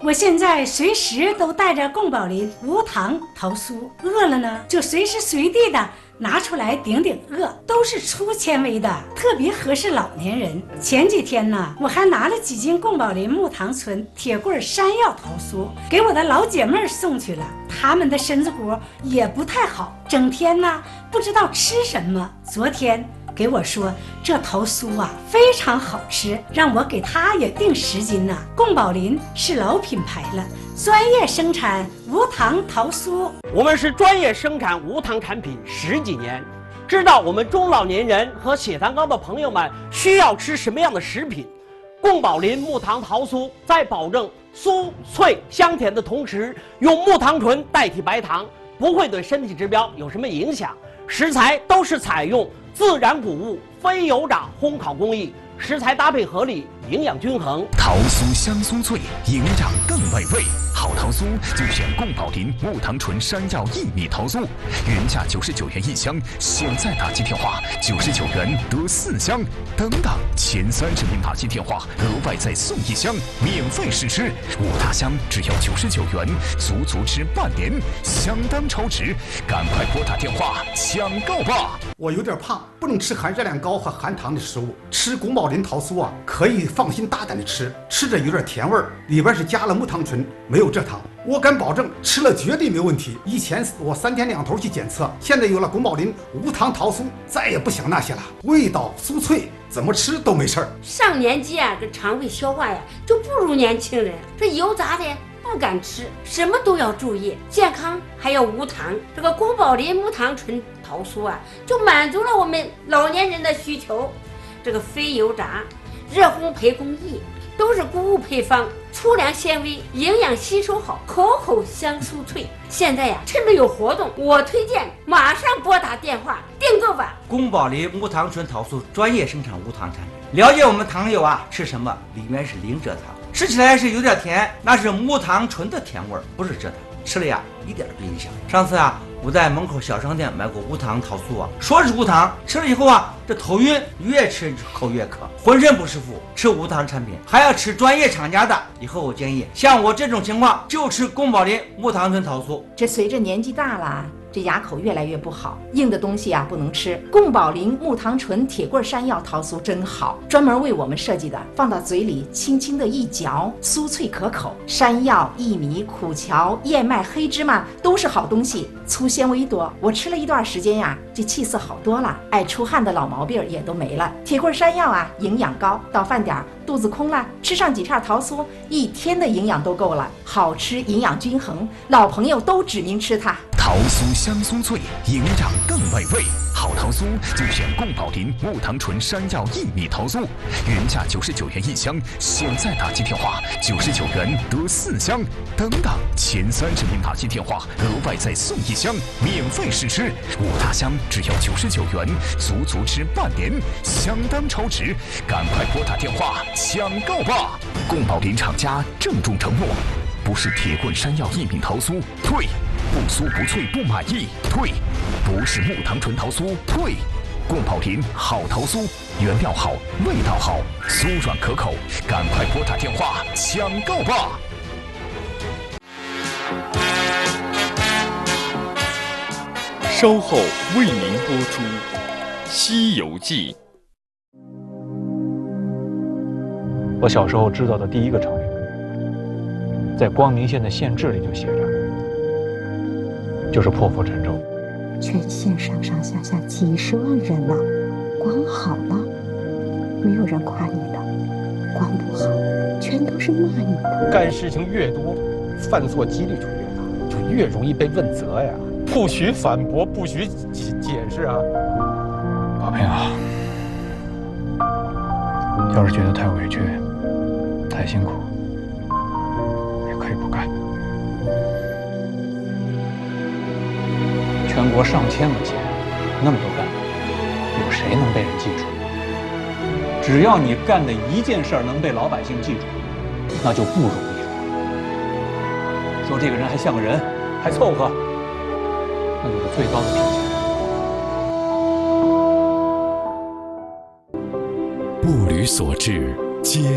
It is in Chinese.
我现在随时都带着宫保林无糖桃酥，饿了呢就随时随地的拿出来顶顶饿，都是粗纤维的，特别合适老年人。前几天呢，我还拿了几斤宫保林木糖醇铁棍山药桃酥给我的老姐妹送去了，她们的身子骨也不太好，整天呢不知道吃什么。昨天给我说这桃酥啊非常好吃，让我给他也订10斤呢。宫保林是老品牌了，专业生产无糖桃酥。 我们是专业生产无糖产品10几年，知道我们中老年人和血糖高的朋友们需要吃什么样的食品。宫保林木糖桃酥在保证酥脆香甜的同时，用木糖醇代替白糖，不会对身体指标有什么影响。食材都是采用自然谷物非油炸烘烤工艺，食材搭配合理，营养均衡。 桃酥香酥脆，营养更美味。好桃酥就选宫保林木糖醇山药薏米桃酥，原价99元1箱，现在打进电话99元得4箱，等等前30名打进电话额外再送1箱，免费试吃，5大箱只要99元，足吃半年，相当超值，赶快拨打电话抢购吧！ 我有点胖，不能吃含热量高和含糖的食物，吃宫保林桃酥啊，可以放心大胆的吃，吃着有点甜味儿，里边是加了木糖醇，没有蔗糖，我敢保证吃了绝对没问题。以前我3天2头去检测，现在有了宫保林无糖桃酥，再也不想那些了，味道酥脆，怎么吃都没事儿。 上年纪啊，这肠胃消化呀就不如年轻人，这油炸的不敢吃，什么都要注意，健康还要无糖。这个宫保林木糖醇桃酥啊，就满足了我们老年人的需求。这个非油炸、热烘焙工艺，都是谷物配方，粗粮纤维，营养吸收好，口口香酥脆。现在呀，趁着有活动，我推荐马上拨打电话订购吧。 宫保林木糖醇桃酥专业生产无糖产品，了解我们糖友啊吃什么，里面是零蔗糖，吃起来是有点甜，那是木糖醇的甜味儿，不是蔗糖，吃了呀一点不影响。上次啊，我在门口小商店买过无糖桃酥啊，说是无糖，吃了以后啊，这头晕，越吃口越渴，浑身不舒服。吃无糖产品还要吃专业厂家的，以后我建议像我这种情况就吃宫保林木糖醇桃酥。 这随着年纪大了，这牙口越来越不好，硬的东西啊不能吃。宫保林木糖醇铁棍山药桃酥真好，专门为我们设计的，放到嘴里轻轻的一嚼，酥脆可口。山药、薏米、苦荞、燕麦、黑芝麻都是好东西，粗纤维多。我吃了一段时间呀，这气色好多了，爱出汗的老毛病也都没了。铁棍山药啊，营养高，到饭点肚子空了，吃上几片桃酥，1天的营养都够了，好吃，营养均衡，老朋友都指名吃它。 桃酥香酥脆，营养更美味。好桃酥就选宫保林木糖醇山药薏米桃酥，原价99元1箱，现在打进电话99元得4箱，等等前30名打进电话额外再送1箱，免费试吃，5大箱只要99元，足吃半年，相当超值，赶快拨打电话抢购吧！宫保林厂家郑重承诺，不是铁棍山药薏米桃酥退，不酥不脆不满意退，不是木糖醇桃酥退。宫保林好桃酥，原料好，味道好，酥软可口，赶快拨打电话抢购吧！ 稍后为您播出《西游记》。 我小时候知道的第一个成语，在光明县的县志里就写着，就是破釜沉舟。 全县上上下下几10万人呢，光好了，没有人夸你的；光不好，全都是骂你的。 干事情越多，犯错几率就越大，就越容易被问责呀。不许反驳，不许解释啊！ 宝平啊，要是觉得太委屈、太辛苦，也可以不干。全国上千个县，那么多干部，有谁能被人记住？只要你干的一件事能被老百姓记住，那就不容易了。说这个人还像个人，还凑合，那就是最高的评价。 步履所至，皆